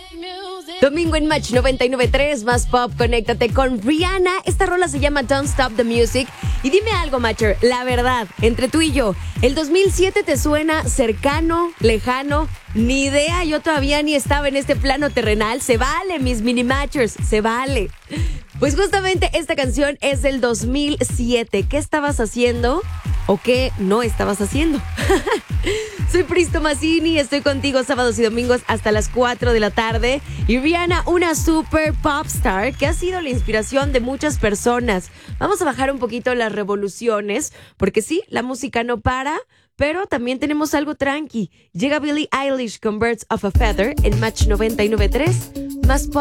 Domingo en Match 99.3, más pop, conéctate con Rihanna. Esta rola se llama Don't Stop the Music. Y dime algo, Matcher, la verdad, entre tú y yo, ¿el 2007 te suena cercano, lejano? Ni idea, yo todavía ni estaba en este plano terrenal. Se vale, mis mini Matchers, se vale. Pues justamente esta canción es del 2007. ¿Qué estabas haciendo o qué no estabas haciendo? Soy Pristo Mazzini, estoy contigo sábados y domingos hasta las 4 de la tarde. Y Rihanna, una super pop star que ha sido la inspiración de muchas personas. Vamos a bajar un poquito las revoluciones, porque sí, la música no para, pero también tenemos algo tranqui. Llega Billie Eilish con Birds of a Feather en Match 99.3, más pop.